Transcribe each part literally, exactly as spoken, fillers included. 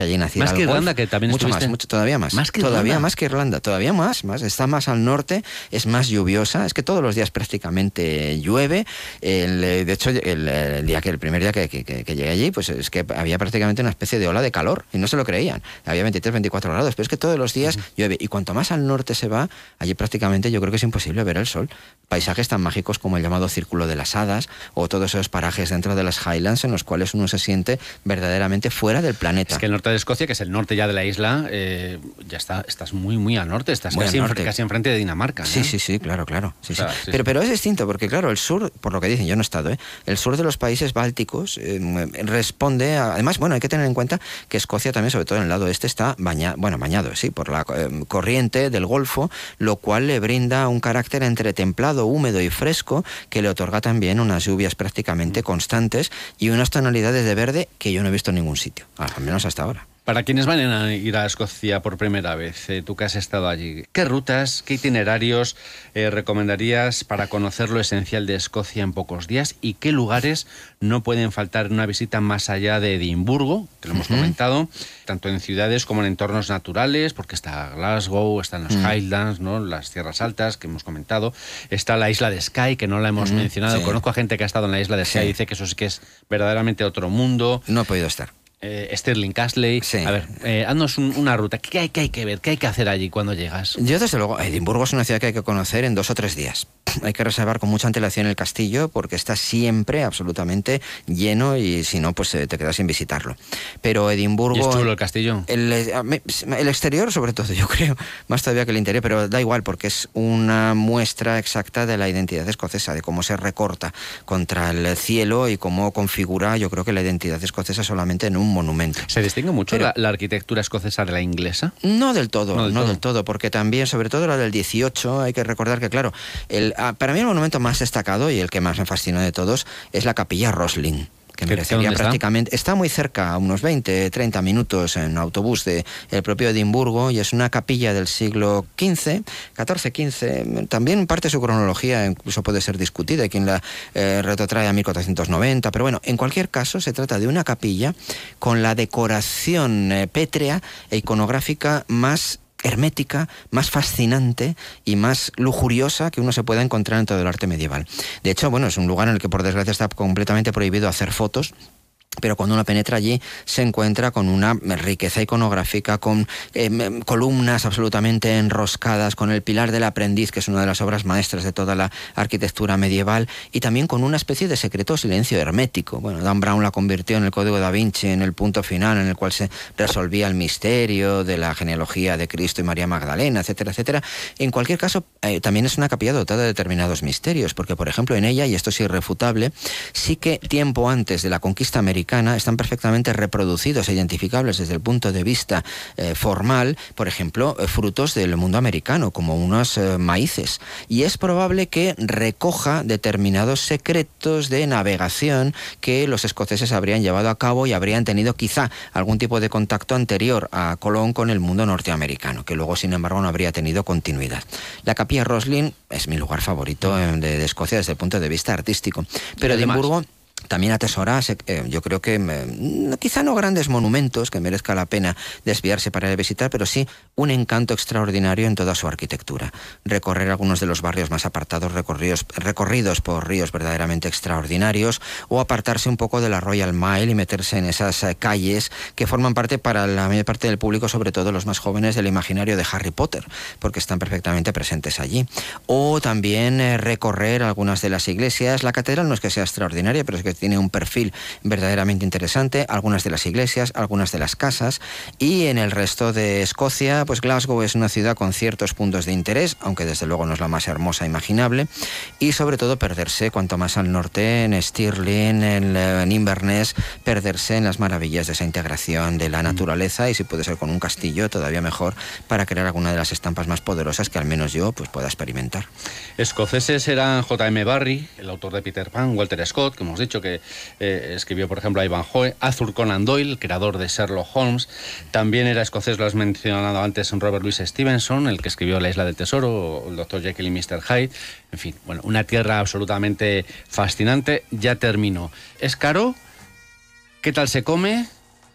allí nací. Más que Irlanda, que también mucho estuviste. más, mucho, todavía más. Más que todavía Irlanda. más que Irlanda, todavía más, más. Está más al norte, es más lluviosa. Es que todos los días prácticamente llueve. El, de hecho, el, el día que el primer día que, que, que llegué allí, pues es que había prácticamente una especie de ola de calor y no se lo creían. Había veintitrés, veinticuatro grados, pero es que todos los días uh-huh. llueve. Y cuanto más al norte se va, allí prácticamente yo creo que es imposible ver el sol. Paisajes tan mágicos como el llamado Círculo de las Hadas o todos esos parajes dentro de las Highlands en los cuales uno se siente verdaderamente fuera del planeta. Es que el norte de Escocia, que es el norte ya de la isla, eh, ya está, estás muy, muy al norte, estás muy casi, norte. En, casi enfrente de Dinamarca, ¿no? Sí, sí, sí, claro, claro. Sí, o sea, sí. Sí, pero, sí. pero es distinto, porque claro, el sur, por lo que dicen, yo no he estado, ¿eh? El sur de los países bálticos eh, responde a... Además, bueno, hay que tener en cuenta que Escocia también, sobre todo en el lado este, está bañado, bueno, bañado, sí, por la eh, corriente del Golfo, lo cual le brinda un carácter entre templado, húmedo y fresco, que le otorga también unas lluvias prácticamente constantes y unas tonalidades de verde que yo no he visto en ningún sitio, al menos hasta ahora. Para quienes van a ir a Escocia por primera vez, eh, tú que has estado allí, ¿qué rutas, qué itinerarios eh, recomendarías para conocer lo esencial de Escocia en pocos días y qué lugares no pueden faltar en una visita más allá de Edimburgo, que lo hemos uh-huh. comentado, tanto en ciudades como en entornos naturales, porque está Glasgow, están los uh-huh. Highlands, ¿no? Las tierras altas que hemos comentado, está la isla de Skye, que no la hemos uh-huh. mencionado, sí. Conozco a gente que ha estado en la isla de Skye sí. y dice que eso sí que es verdaderamente otro mundo. No he podido estar. Eh, Stirling Castle. Sí. A ver, eh, haznos un, una ruta. ¿Qué hay, ¿Qué hay que ver? ¿Qué hay que hacer allí cuando llegas? Yo, desde luego, Edimburgo es una ciudad que hay que conocer en dos o tres días. Hay que reservar con mucha antelación el castillo porque está siempre absolutamente lleno y si no, pues eh, te quedas sin visitarlo. Pero Edimburgo... ¿Y es chulo el castillo? El, el exterior, sobre todo, yo creo, más todavía que el interior, pero da igual porque es una muestra exacta de la identidad escocesa, de cómo se recorta contra el cielo y cómo configura, yo creo que la identidad escocesa solamente en un monumento. ¿Se distingue mucho pero, la, la arquitectura escocesa de la inglesa? No del todo, no, del, no todo. del todo, porque también, sobre todo la del dieciocho, hay que recordar que, claro, el, para mí el monumento más destacado y el que más me fascinó de todos es la capilla Roslin. Que merecería prácticamente... Está? está muy cerca, a unos veinte, treinta minutos en autobús del propio Edimburgo, y es una capilla del siglo quince, catorce, quince. También parte de su cronología incluso puede ser discutida, hay quien la eh, retrotrae a mil cuatrocientos noventa, pero bueno, en cualquier caso se trata de una capilla con la decoración eh, pétrea e iconográfica más hermética, más fascinante y más lujuriosa que uno se pueda encontrar en todo el arte medieval. De hecho, bueno, es un lugar en el que por desgracia está completamente prohibido hacer fotos, pero cuando uno penetra allí se encuentra con una riqueza iconográfica, con eh, columnas absolutamente enroscadas, con el Pilar del Aprendiz, que es una de las obras maestras de toda la arquitectura medieval, y también con una especie de secreto silencio hermético. Bueno, Dan Brown la convirtió en el Código da Vinci, en el punto final en el cual se resolvía el misterio de la genealogía de Cristo y María Magdalena, etcétera, etcétera. En cualquier caso, eh, también es una capilla dotada de determinados misterios, porque, por ejemplo, en ella, y esto es irrefutable, sí que tiempo antes de la conquista americana están perfectamente reproducidos e identificables desde el punto de vista eh, formal, por ejemplo, eh, frutos del mundo americano, como unos eh, maíces. Y es probable que recoja determinados secretos de navegación que los escoceses habrían llevado a cabo y habrían tenido quizá algún tipo de contacto anterior a Colón con el mundo norteamericano, que luego, sin embargo, no habría tenido continuidad. La capilla Roslin es mi lugar favorito eh, de, de Escocia desde el punto de vista artístico. Pero Edimburgo también atesora, eh, yo creo que eh, quizá no grandes monumentos que merezca la pena desviarse para ir a visitar, pero sí un encanto extraordinario en toda su arquitectura. Recorrer algunos de los barrios más apartados, recorridos, recorridos por ríos verdaderamente extraordinarios, o apartarse un poco de la Royal Mile y meterse en esas eh, calles que forman parte para la mayor parte del público, sobre todo los más jóvenes, del imaginario de Harry Potter, porque están perfectamente presentes allí. O también eh, recorrer algunas de las iglesias. La catedral no es que sea extraordinaria, pero es que tiene un perfil verdaderamente interesante, algunas de las iglesias, algunas de las casas, y en el resto de Escocia, pues Glasgow es una ciudad con ciertos puntos de interés, aunque desde luego no es la más hermosa imaginable, y sobre todo perderse cuanto más al norte, en Stirling, en, en Inverness, perderse en las maravillas de esa integración de la naturaleza, y si puede ser con un castillo, todavía mejor, para crear alguna de las estampas más poderosas que al menos yo pues pueda experimentar. Escoceses eran J M Barrie, el autor de Peter Pan, Walter Scott, que hemos dicho que eh, escribió, por ejemplo, a Ivanhoe, Arthur Conan Doyle, el creador de Sherlock Holmes. También era escocés, lo has mencionado antes, Robert Louis Stevenson, el que escribió La Isla del Tesoro, el doctor Jekyll y mister Hyde. En fin, bueno, una tierra absolutamente fascinante. Ya terminó. ¿Es caro? ¿Qué tal se come?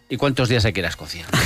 ¿Y cuántos días hay que ir a Escocia?